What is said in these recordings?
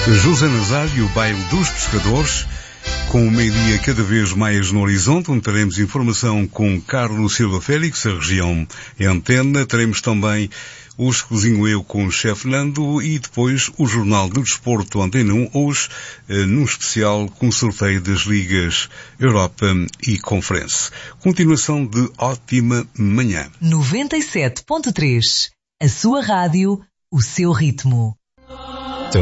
José Nazário e o baile dos pescadores, com o meio-dia cada vez mais no horizonte, onde teremos informação com Carlos Silva Félix, a região é Antena. Teremos também Os Cozinho Eu com o chefe Nando e depois o Jornal do Desporto Antena 1, hoje num especial com o sorteio das Ligas Europa e Conference. Continuação de ótima manhã. 97.3, a sua rádio, o seu ritmo. A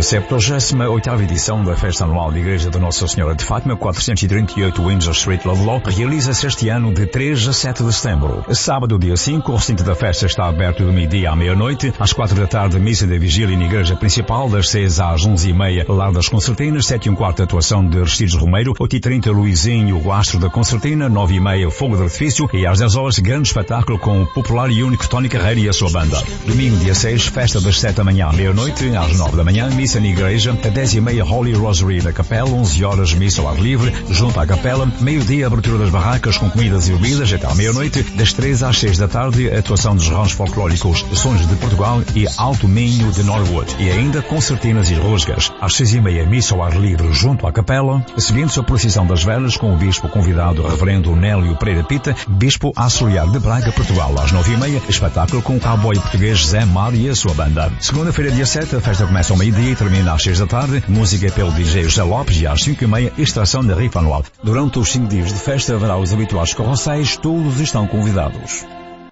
78ª edição da Festa Anual da Igreja de Nossa Senhora de Fátima, 438 Windsor Street, Lovelock, realiza-se este ano de 3 a 7 de setembro. Sábado, dia 5, o recinto da festa está aberto do meio-dia à meia-noite. Às 4 da tarde, missa da vigília na Igreja Principal, das 6 às 11h30, Lar das Concertinas, 7h15, atuação de Aristides Romeiro, 8h30, Luizinho, o astro da Concertina, 9h30, fogo de artifício e às 10 horas, grande espetáculo com o popular e único Tony Carreira e a sua banda. Domingo, dia 6, festa das 7 da manhã à meia-noite, às 9 da manhã, missa na igreja, a 10h30 Holy Rosary na capela, 11 horas missa ao ar livre, junto à capela, meio-dia abertura das barracas com comidas e bebidas até à meia-noite, das 3 às 6 da tarde, atuação dos rãos folclóricos Sons de Portugal e Alto Minho de Norwood, e ainda concertinas e rosgas. Às 6h30 missa ao ar livre junto à capela, seguindo-se a procissão das velas com o bispo convidado reverendo Nélio Pereira Pita, bispo auxiliar de Braga, Portugal. Às 9h30, espetáculo com o cowboy português Zé Mar e a sua banda. Segunda-feira, dia 7, a festa começa ao meio-dia e termina às 6 da tarde, música pelo DJ José Lopes e às 5h30, extração da rifa anual. Durante os 5 dias de festa haverá os habituais carroceiros, todos estão convidados.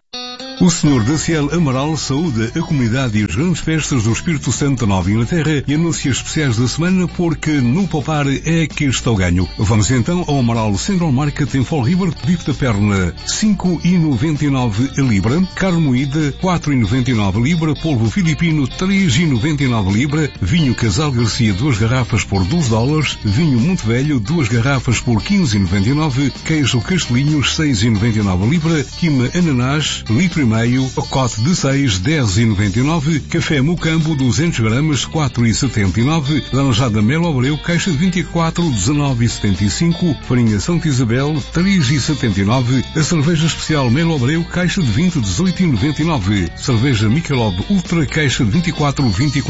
O Senhor da Ciel Amaral saúda a comunidade e as grandes festas do Espírito Santo da Nova Inglaterra e anuncia especiais da semana porque no poupar é que está o ganho. Vamos então ao Amaral Central Market em Fall River, bife da perna 5,99 a libra, carne moída 4,99 a libra, polvo filipino 3,99 a libra, vinho Casal Garcia 2 garrafas por $12, vinho Monte Velho 2 garrafas por 15,99, queijo Castelinhos 6,99 a libra, quima ananás litro e meio, pacote de 6, 10,99, café Mucambo 200 gramas, 4,79, laranjada Melo Abreu, caixa de 24, 19,75, farinha Santa Isabel, 3,79, a cerveja especial Melo Abreu, caixa de 20, 18,99, cerveja Michelob Ultra, caixa de 24,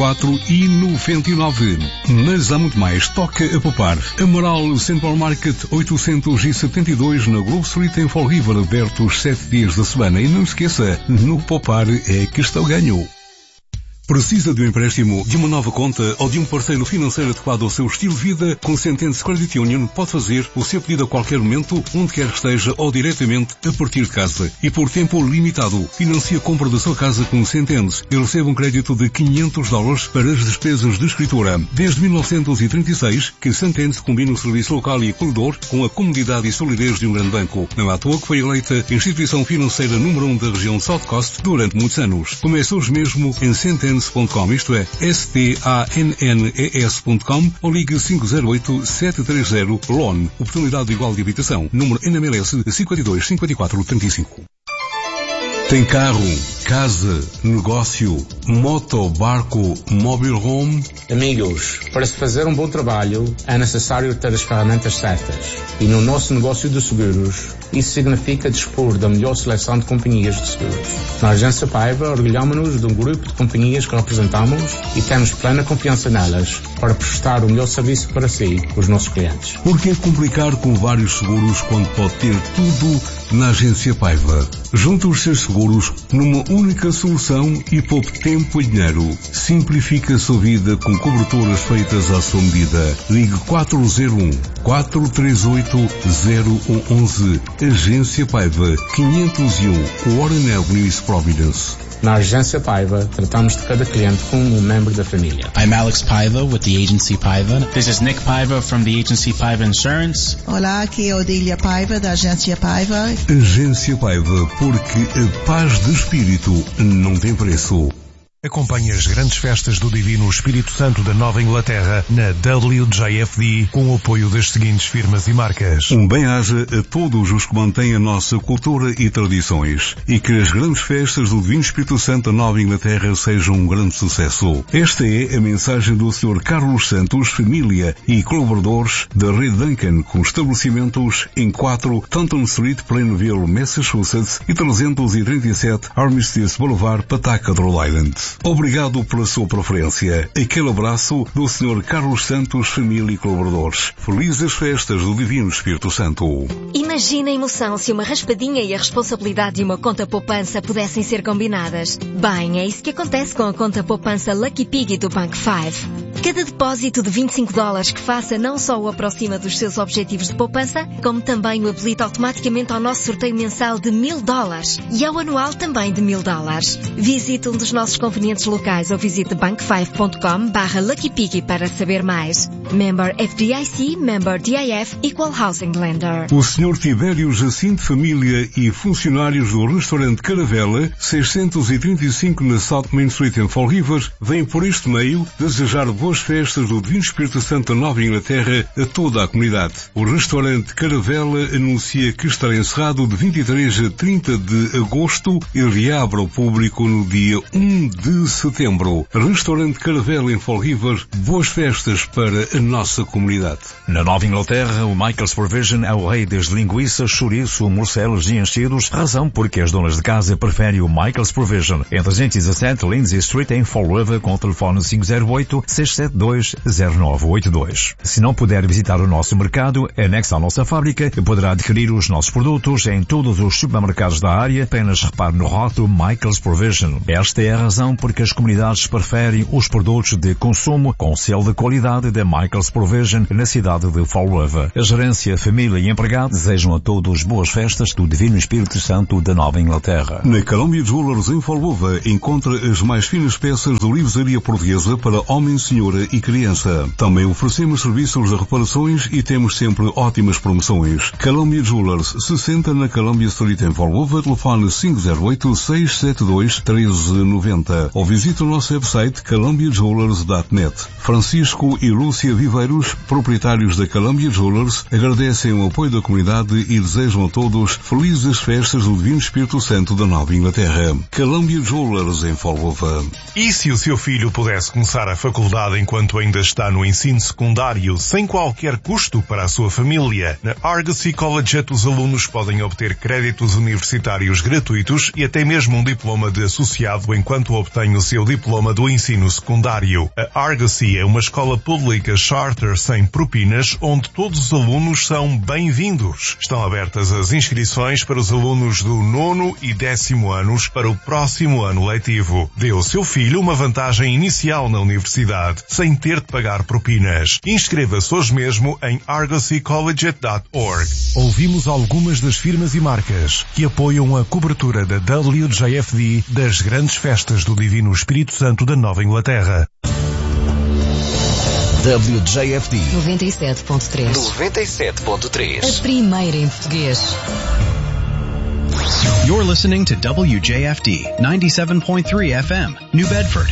24,99. Mas há muito mais, toca a poupar. Amaral Central Market 872 na Grove Street em Fall River, aberto os 7 dias da semana. E não esqueça, no poupar é que está o ganho. Precisa de um empréstimo, de uma nova conta ou de um parceiro financeiro adequado ao seu estilo de vida? Com Sentense Credit Union pode fazer o seu pedido a qualquer momento, onde quer que esteja ou diretamente a partir de casa. E por tempo limitado, financie a compra da sua casa com Sentense e receba um crédito de $500 para as despesas de escritura. Desde 1936 que Sentense combina o serviço local e acolhedor com a comodidade e solidez de um grande banco. Não é à toa que foi eleita instituição financeira número 1 da região South Coast durante muitos anos. Comece hoje mesmo em Sentense.com, isto é, STANNES.com, ou ligue 508-730-LON. Oportunidade de igual de habitação. Número NMLS 525435. Tem carro, casa, negócio, moto, barco, mobile home? Amigos, para se fazer um bom trabalho é necessário ter as ferramentas certas. E no nosso negócio de seguros, isso significa dispor da melhor seleção de companhias de seguros. Na Agência Paiva, orgulhamos-nos de um grupo de companhias que representamos e temos plena confiança nelas para prestar o melhor serviço para si, os nossos clientes. Por que complicar com vários seguros quando pode ter tudo na Agência Paiva? Junte os seus seguros numa única solução e poupe tempo e dinheiro. Simplifique a sua vida com coberturas feitas à sua medida. Ligue 401-438-0111. Agência Paiva, 501 Warren Avenue, East Providence. Na Agência Paiva, tratamos de cada cliente como um membro da família. I'm Alex Paiva with the Agency Paiva. This is Nick Paiva from the Agency Paiva Insurance. Olá, aqui é Odília Paiva da Agência Paiva. Agência Paiva, porque a paz de espírito não tem preço. Acompanhe as grandes festas do Divino Espírito Santo da Nova Inglaterra na WJFD com o apoio das seguintes firmas e marcas. Um bem-aja a todos os que mantêm a nossa cultura e tradições e que as grandes festas do Divino Espírito Santo da Nova Inglaterra sejam um grande sucesso. Esta é a mensagem do Sr. Carlos Santos, família e colaboradores da Rede Duncan, com estabelecimentos em 4 Taunton Street, Plainville, Massachusetts e 337 Armistice Boulevard, Pawtucket, Rhode Island. Obrigado pela sua preferência. Aquele abraço do Sr. Carlos Santos, família e colaboradores. Felizes festas do Divino Espírito Santo. Imagina a emoção se uma raspadinha e a responsabilidade de uma conta poupança pudessem ser combinadas. Bem, é isso que acontece com a conta poupança Lucky Piggy do Bank 5. Cada depósito de $25 que faça não só o aproxima dos seus objetivos de poupança, como também o habilita automaticamente ao nosso sorteio mensal de $1000 e ao anual também de $1000. Visite um dos nossos convenientes locais ou visite bank5.com/LuckyPiggy para saber mais. Member FDIC, Member DIF, Equal Housing Lender. O Sr. Tibério Jacinto Família e funcionários do restaurante Caravela, 635 na South Main Street em Fall River, vêm por este meio desejar boas festas do Divino Espírito Santo da Nova Inglaterra a toda a comunidade. O restaurante Caravela anuncia que estará encerrado de 23 a 30 de agosto e reabre ao público no dia 1 de setembro. Restaurante Caravela em Fall River, boas festas para a nossa comunidade. Na Nova Inglaterra, o Michael's Provision é o rei das linguiças, chouriço, morcelos e enchidos, razão porque as donas de casa preferem o Michael's Provision. Em 317 Lindsay Street em Fall River, com o telefone 508-672-0982. Se não puder visitar o nosso mercado, anexo à nossa fábrica, poderá adquirir os nossos produtos em todos os supermercados da área, apenas repare no rótulo Michael's Provision. Esta é a razão porque as comunidades preferem os produtos de consumo com selo de qualidade da Michael's Provision na cidade de Fall River. A gerência, família e empregado desejam a todos boas festas do Divino Espírito Santo da Nova Inglaterra. Na Columbia Jewelers em Fall River encontra as mais finas peças de livraria portuguesa para homem, senhora e criança. Também oferecemos serviços de reparações e temos sempre ótimas promoções. Columbia Jewelers, 60 na Columbia Street em Fall River, telefone 508-672-1390 ou visite o nosso website columbiajewelers.net. Francisco e Lúcia Viveiros, proprietários da Columbia Jewelers, agradecem o apoio da comunidade e desejam a todos felizes festas do Divino Espírito Santo da Nova Inglaterra. Columbia Jewelers em Fall River. E se o seu filho pudesse começar a faculdade enquanto ainda está no ensino secundário, sem qualquer custo para a sua família? Na Argosy Collegiate os alunos podem obter créditos universitários gratuitos e até mesmo um diploma de associado enquanto obtém o seu diploma do ensino secundário. A Argosy é uma escola pública charter sem propinas, onde todos os alunos são bem-vindos. Estão abertas as inscrições para os alunos do 9º e 10º anos para o próximo ano letivo. Dê ao seu filho uma vantagem inicial na universidade, sem ter de pagar propinas. Inscreva-se hoje mesmo em argosycollegiate.org. Ouvimos algumas das firmas e marcas que apoiam a cobertura da WJFD das grandes festas do Divino Espírito Santo da Nova Inglaterra. WJFD 97.3. 97.3. A primeira em português. You're listening to WJFD 97.3 FM, New Bedford.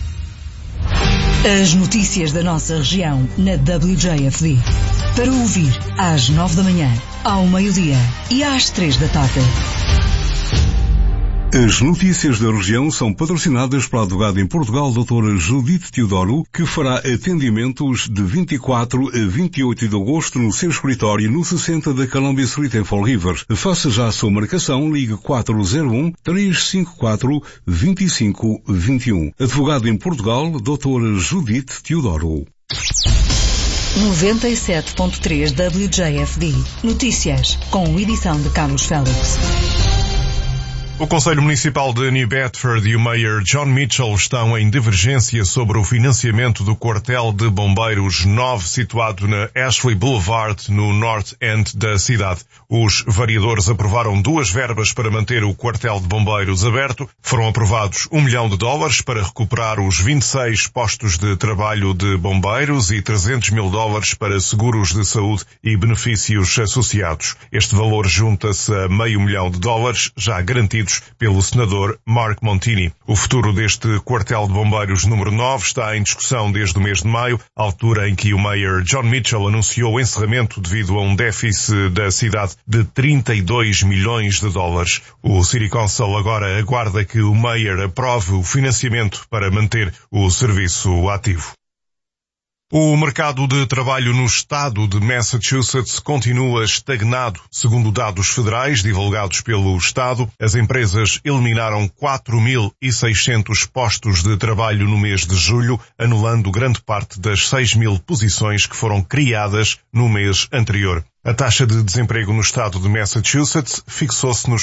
As notícias da nossa região na WJFD. Para ouvir às 9 da manhã, ao meio-dia e às 3 da tarde. As notícias da região são patrocinadas pela advogada em Portugal, doutora Judite Teodoro, que fará atendimentos de 24 a 28 de agosto no seu escritório no 60 da Columbia Street em Fall River. Faça já a sua marcação, ligue 401-354-2521. Advogada em Portugal, doutora Judite Teodoro. 97.3 WJFD. Notícias, com edição de Carlos Félix. O Conselho Municipal de New Bedford e o Mayor John Mitchell estão em divergência sobre o financiamento do quartel de bombeiros 9 situado na Ashley Boulevard, no North End da cidade. Os vereadores aprovaram 2 verbas para manter o quartel de bombeiros aberto. Foram aprovados $1 milhão para recuperar os 26 postos de trabalho de bombeiros e $300 mil para seguros de saúde e benefícios associados. Este valor junta-se a $500 mil já garantidos pelo senador Mark Montini. O futuro deste quartel de bombeiros número 9 está em discussão desde o mês de maio, altura em que o Mayor John Mitchell anunciou o encerramento devido a um déficit da cidade de $32 milhões. O City Council agora aguarda que o Mayor aprove o financiamento para manter o serviço ativo. O mercado de trabalho no estado de Massachusetts continua estagnado. Segundo dados federais divulgados pelo estado, as empresas eliminaram 4.600 postos de trabalho no mês de julho, anulando grande parte das 6.000 posições que foram criadas no mês anterior. A taxa de desemprego no estado de Massachusetts fixou-se nos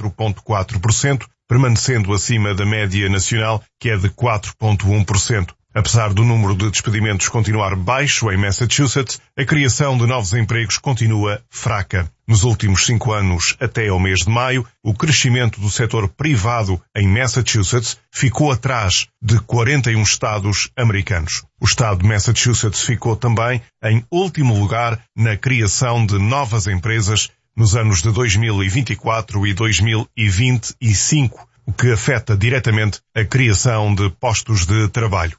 4,4%, permanecendo acima da média nacional, que é de 4,1%. Apesar do número de despedimentos continuar baixo em Massachusetts, a criação de novos empregos continua fraca. Nos últimos 5 anos, até ao mês de maio, o crescimento do setor privado em Massachusetts ficou atrás de 41 estados americanos. O estado de Massachusetts ficou também em último lugar na criação de novas empresas nos anos de 2024 e 2025, o que afeta diretamente a criação de postos de trabalho.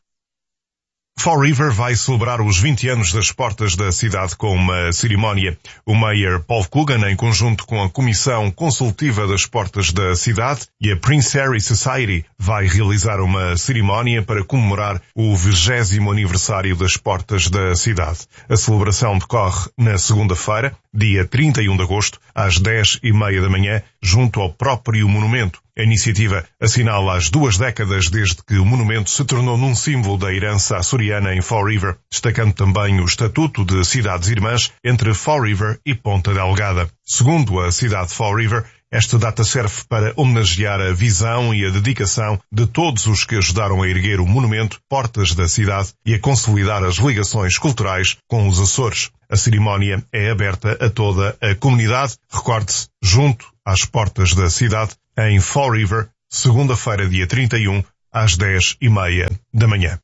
Fall River vai celebrar os 20 anos das portas da cidade com uma cerimónia. O Mayor Paul Coogan, em conjunto com a Comissão Consultiva das Portas da cidade e a Prince Harry Society, vai realizar uma cerimónia para comemorar o 20º aniversário das portas da cidade. A celebração decorre na segunda-feira, dia 31 de agosto, às 10h30 da manhã, junto ao próprio monumento. A iniciativa assinala as 2 décadas desde que o monumento se tornou num símbolo da herança açoriana em Fall River, destacando também o estatuto de cidades-irmãs entre Fall River e Ponta Delgada. Segundo a cidade de Fall River, esta data serve para homenagear a visão e a dedicação de todos os que ajudaram a erguer o monumento Portas da Cidade e a consolidar as ligações culturais com os Açores. A cerimónia é aberta a toda a comunidade, recorde-se, junto às portas da cidade, em Fall River, segunda-feira, dia 31, às 10h30 da manhã.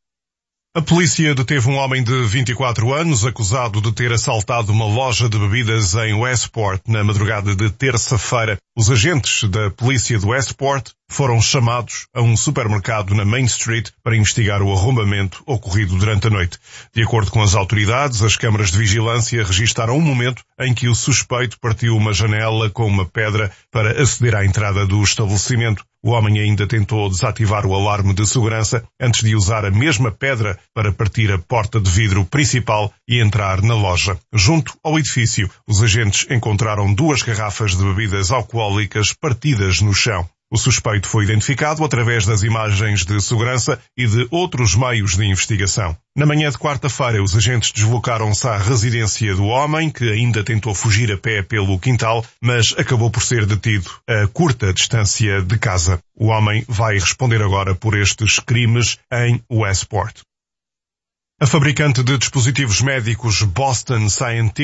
A polícia deteve um homem de 24 anos acusado de ter assaltado uma loja de bebidas em Westport na madrugada de terça-feira. Os agentes da polícia de Westport foram chamados a um supermercado na Main Street para investigar o arrombamento ocorrido durante a noite. De acordo com as autoridades, as câmaras de vigilância registaram um momento em que o suspeito partiu uma janela com uma pedra para aceder à entrada do estabelecimento. O homem ainda tentou desativar o alarme de segurança antes de usar a mesma pedra para partir a porta de vidro principal e entrar na loja. Junto ao edifício, os agentes encontraram 2 garrafas de bebidas alcoólicas partidas no chão. O suspeito foi identificado através das imagens de segurança e de outros meios de investigação. Na manhã de quarta-feira, os agentes deslocaram-se à residência do homem, que ainda tentou fugir a pé pelo quintal, mas acabou por ser detido a curta distância de casa. O homem vai responder agora por estes crimes em Westport. A fabricante de dispositivos médicos Boston Scientific